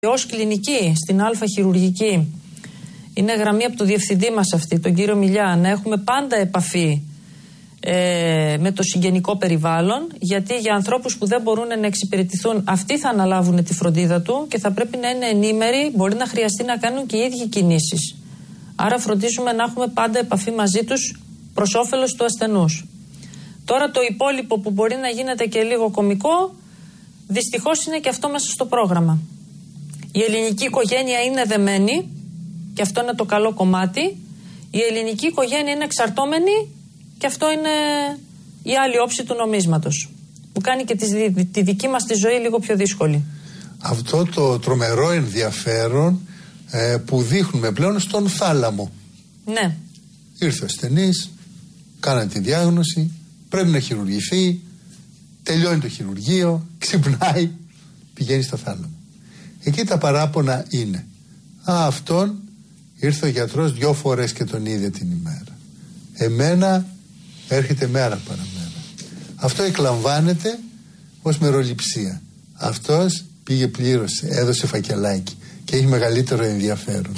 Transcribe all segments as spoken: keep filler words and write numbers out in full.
Ως κλινική στην Α χειρουργική είναι γραμμή από το διευθυντή μας αυτή, τον κύριο Μιλιά, να έχουμε πάντα επαφή ε, με το συγγενικό περιβάλλον, γιατί για ανθρώπους που δεν μπορούν να εξυπηρετηθούν, αυτοί θα αναλάβουν τη φροντίδα του και θα πρέπει να είναι ενήμεροι, μπορεί να χρειαστεί να κάνουν και οι ίδιοι κινήσεις. Άρα φροντίζουμε να έχουμε πάντα επαφή μαζί τους προς όφελος του ασθενούς. Τώρα το υπόλοιπο που μπορεί να γίνεται και λίγο κωμικό, δυστυχώς είναι και αυτό μέσα στο πρόγραμμα. Η ελληνική οικογένεια είναι δεμένη και αυτό είναι το καλό κομμάτι. Η ελληνική οικογένεια είναι εξαρτώμενη και αυτό είναι η άλλη όψη του νομίσματος, που κάνει και τη, τη δική μας τη ζωή λίγο πιο δύσκολη. Αυτό το τρομερό ενδιαφέρον ε, που δείχνουμε πλέον στον θάλαμο. Ναι. Ήρθε ο ασθενής, κάνανε τη διάγνωση, πρέπει να χειρουργηθεί, τελειώνει το χειρουργείο, ξυπνάει, πηγαίνει στο θάλαμο. Εκεί τα παράπονα είναι: α, αυτόν ήρθε ο γιατρός δυο φορές και τον είδε την ημέρα. Εμένα έρχεται μέρα παραμέρα. Αυτό εκλαμβάνεται ως μεροληψία. Αυτός πήγε, πλήρωσε, έδωσε φακελάκι και έχει μεγαλύτερο ενδιαφέρον.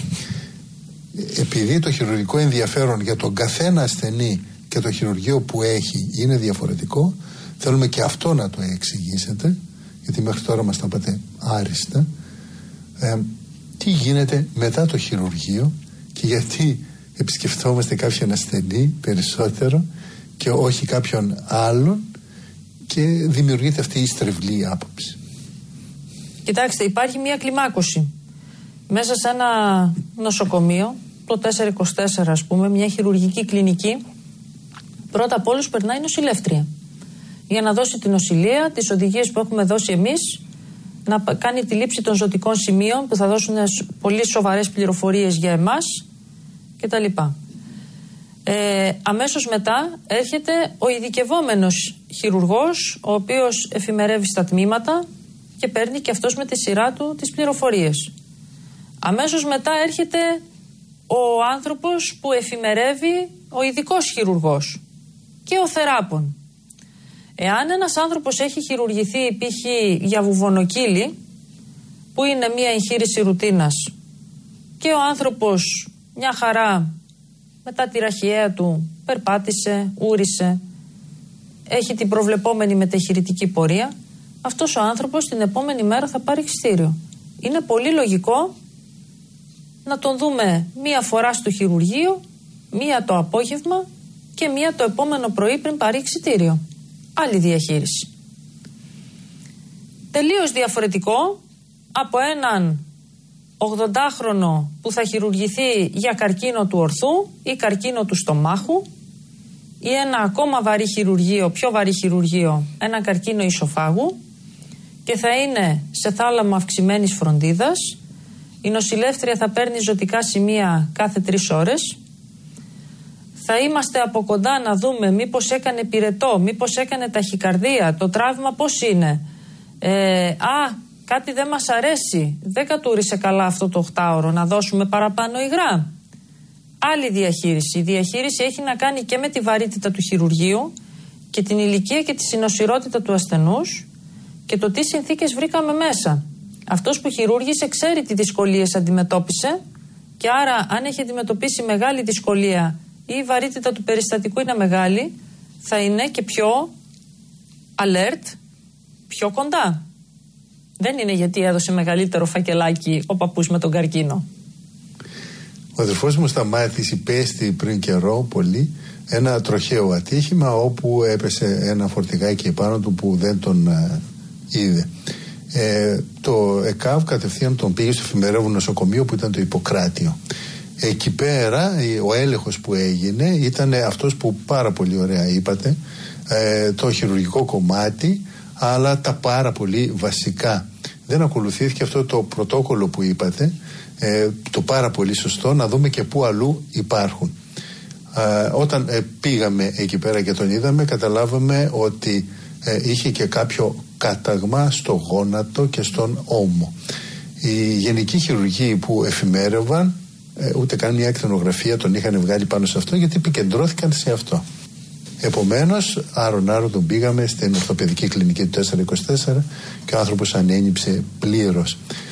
Επειδή το χειρουργικό ενδιαφέρον για τον καθένα ασθενή και το χειρουργείο που έχει είναι διαφορετικό, θέλουμε και αυτό να το εξηγήσετε, γιατί μέχρι τώρα μας τα είπατε άριστα. Ε, τι γίνεται μετά το χειρουργείο και γιατί επισκεφτόμαστε κάποιον ασθενή περισσότερο και όχι κάποιον άλλον και δημιουργείται αυτή η στρεβλή άποψη. Κοιτάξτε, υπάρχει μια κλιμάκωση μέσα σε ένα νοσοκομείο, το τετρακόσια είκοσι τέσσερα ας πούμε, μια χειρουργική κλινική. Πρώτα απ' όλους περνάει η νοσηλεύτρια για να δώσει την νοσηλεία, τις οδηγίες που έχουμε δώσει εμείς, να κάνει τη λήψη των ζωτικών σημείων που θα δώσουν πολύ σοβαρές πληροφορίες για εμάς κτλ. Ε, αμέσως μετά έρχεται ο ειδικευόμενος χειρουργός, ο οποίος εφημερεύει στα τμήματα και παίρνει και αυτός με τη σειρά του τις πληροφορίες. Αμέσως μετά έρχεται ο άνθρωπος που εφημερεύει, ο ειδικός χειρουργός και ο θεράπων. Εάν ένας άνθρωπος έχει χειρουργηθεί π.χ. για βουβονοκύλι, που είναι μια εγχείρηση ρουτίνας, και ο άνθρωπος μια χαρά μετά τη ραχιαία του περπάτησε, ούρισε, έχει την προβλεπόμενη μετεχειρητική πορεία, αυτός ο άνθρωπος την επόμενη μέρα θα πάρει εξιτήριο. Είναι πολύ λογικό να τον δούμε μία φορά στο χειρουργείο, μία το απόγευμα και μία το επόμενο πρωί πριν πάρει εξιτήριο. Άλλη διαχείριση. Τελείως διαφορετικό από έναν ογδοντάχρονο που θα χειρουργηθεί για καρκίνο του ορθού ή καρκίνο του στομάχου ή ένα ακόμα βαρύ χειρουργείο, πιο βαρύ χειρουργείο, ένα καρκίνο ισοφάγου, και θα είναι σε θάλαμο αυξημένης φροντίδας. Η νοσηλεύτρια θα παίρνει ζωτικά σημεία κάθε τρεις ώρες. Θα είμαστε από κοντά να δούμε μήπως έκανε πυρετό, μήπως έκανε ταχυκαρδία, το τραύμα πώς είναι. Ε, α, κάτι δεν μας αρέσει, δεν κατούρισε καλά αυτό το οχτάωρο, να δώσουμε παραπάνω υγρά. Άλλη διαχείριση. Η διαχείριση έχει να κάνει και με τη βαρύτητα του χειρουργείου και την ηλικία και τη συνοσηρότητα του ασθενούς και το τι συνθήκες βρήκαμε μέσα. Αυτός που χειρούργησε ξέρει τι δυσκολίες αντιμετώπισε και άρα αν έχει αντιμετωπίσει μεγάλη δυσκολία ή η βαρύτητα του περιστατικού είναι μεγάλη, θα είναι και πιο alert, πιο κοντά. Δεν είναι γιατί έδωσε μεγαλύτερο φακελάκι ο παππούς με τον καρκίνο. Ο αδερφός μου Σταμάτης υπέστη πριν καιρό πολύ ένα τροχαίο ατύχημα όπου έπεσε ένα φορτηγάκι επάνω του που δεν τον uh, είδε. Ε, το ΕΚΑΒ κατευθείαν τον πήγε στο εφημερεύον νοσοκομείο που ήταν το Ιπποκράτιο. Εκεί πέρα ο έλεγχος που έγινε ήταν αυτός που πάρα πολύ ωραία είπατε, ε, το χειρουργικό κομμάτι, αλλά τα πάρα πολύ βασικά. Δεν ακολουθήθηκε αυτό το πρωτόκολλο που είπατε, ε, το πάρα πολύ σωστό, να δούμε και πού αλλού υπάρχουν. Ε, όταν ε, πήγαμε εκεί πέρα και τον είδαμε, καταλάβαμε ότι ε, είχε και κάποιο κάταγμα στο γόνατο και στον ώμο. Οι γενικοί χειρουργοί που εφημέρευαν, ε, ούτε καν μια εκτενογραφία τον είχαν βγάλει πάνω σε αυτό, γιατί επικεντρώθηκαν σε αυτό. Επομένως, άρον άρον τον πήγαμε στην ορθοπαιδική κλινική του τετρακόσια είκοσι τέσσερα και ο άνθρωπος ανένυψε πλήρως.